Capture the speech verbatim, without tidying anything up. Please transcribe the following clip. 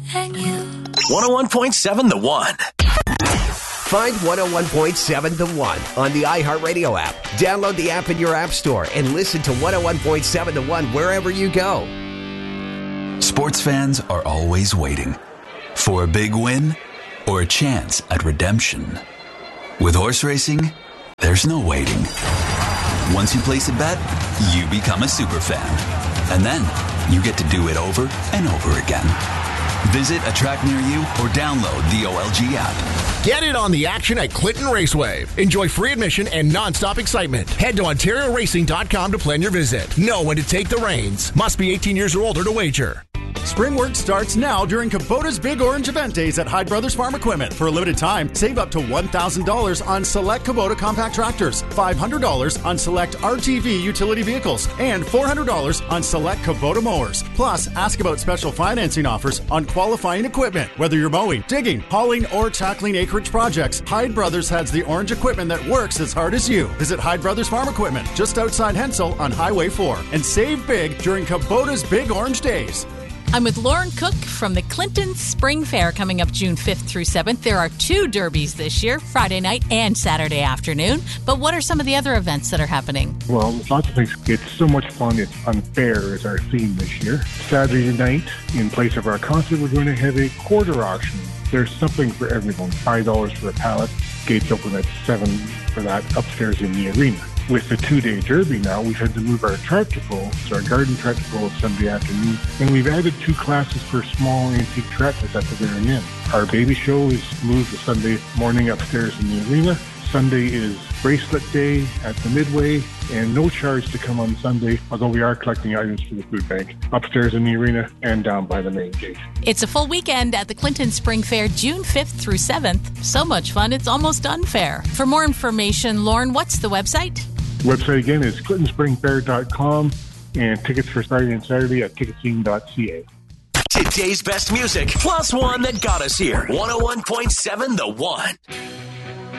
and you. one oh one point seven The One. Find one oh one point seven The One on the iHeartRadio app. Download the app in your app store and listen to one oh one point seven The One wherever you go. Sports fans are always waiting for a big win or a chance at redemption. With horse racing, there's no waiting. Once you place a bet, you become a super fan. And then you get to do it over and over again. Visit a track near you or download the O L G app. Get in on the action at Clinton Raceway. Enjoy free admission and nonstop excitement. Head to Ontario Racing dot com to plan your visit. Know when to take the reins. Must be eighteen years or older to wager. Spring work starts now during Kubota's Big Orange Event Days at Hyde Brothers Farm Equipment. For a limited time, save up to one thousand dollars on select Kubota compact tractors, five hundred dollars on select R T V utility vehicles, and four hundred dollars on select Kubota mowers. Plus, ask about special financing offers on qualifying equipment. Whether you're mowing, digging, hauling, or tackling acreage projects, Hyde Brothers has the orange equipment that works as hard as you. Visit Hyde Brothers Farm Equipment just outside Hensel on Highway four and save big during Kubota's Big Orange Days. I'm with Lauren Cook from the Clinton Spring Fair coming up June fifth through seventh. There are two derbies this year, Friday night and Saturday afternoon. But what are some of the other events that are happening? Well, lots of things. It's so much fun. It's unfair is our theme this year. Saturday night, in place of our concert, we're going to have a quarter auction. There's something for everyone. five dollars for a pallet. Gates open at seven for that upstairs in the arena. With the two-day derby now, we've had to move our tractor pull, so our garden tractor pull Sunday afternoon, and we've added two classes for small antique tractors at the very end. Our baby show is moved to Sunday morning upstairs in the arena. Sunday is bracelet day at the Midway, and no charge to come on Sunday, although we are collecting items for the food bank upstairs in the arena and down by the main gate. It's a full weekend at the Clinton Spring Fair, June fifth through seventh. So much fun, it's almost unfair. For more information, Lauren, what's the website? Website again is clinton spring fair dot com, and tickets for Friday and Saturday at ticketing dot c a. Today's best music, plus one that got us here. one oh one point seven The One.